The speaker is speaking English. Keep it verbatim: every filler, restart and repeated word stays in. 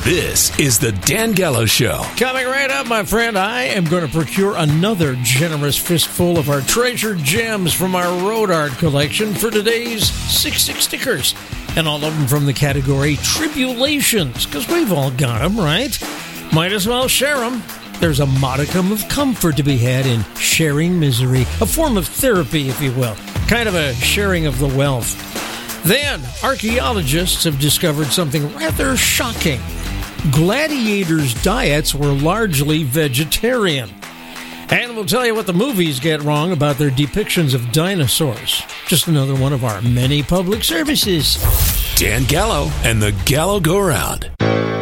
This is the Dan Gallo Show. Coming right up, my friend, I am going to procure another generous fistful of our treasured gems from our road art collection for today's six six stickers. And all of them from the category Tribulations, because we've all got them, right? Might as well share them. There's a modicum of comfort to be had in sharing misery, a form of therapy, if you will, kind of a sharing of the wealth. Then, archaeologists have discovered something rather shocking. Gladiators' diets were largely vegetarian. And we'll tell you what the movies get wrong about their depictions of dinosaurs. Just another one of our many public services. Dan Gallo and the Gallo Go Round.